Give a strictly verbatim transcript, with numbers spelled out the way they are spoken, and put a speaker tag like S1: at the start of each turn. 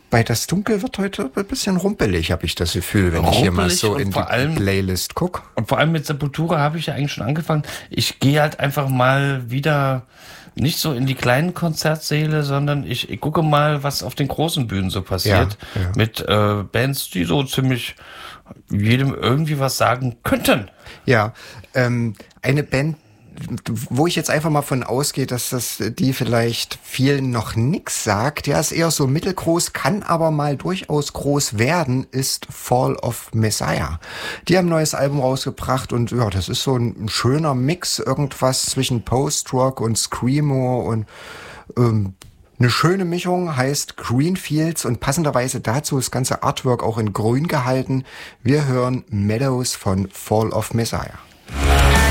S1: bei Das Dunkel wird heute ein bisschen rumpelig, habe ich das Gefühl, wenn ich hier mal so in die allem, Playlist gucke.
S2: Und vor allem mit Sepultura habe ich ja eigentlich schon angefangen. Ich gehe halt einfach mal wieder nicht so in die kleinen Konzertsäle, sondern ich, ich gucke mal, was auf den großen Bühnen so passiert. Ja, ja. Mit äh, Bands, die so ziemlich jedem irgendwie was sagen könnten.
S1: Ja, ähm, eine Band, wo ich jetzt einfach mal von ausgehe, dass das die vielleicht vielen noch nix sagt, ja, ist eher so mittelgroß, kann aber mal durchaus groß werden, ist Fall of Messiah. Die haben ein neues Album rausgebracht und ja, das ist so ein schöner Mix, irgendwas zwischen Post-Rock und Screamo und ähm, eine schöne Mischung, heißt Greenfields und passenderweise dazu das ganze Artwork auch in grün gehalten. Wir hören Meadows von Fall of Messiah.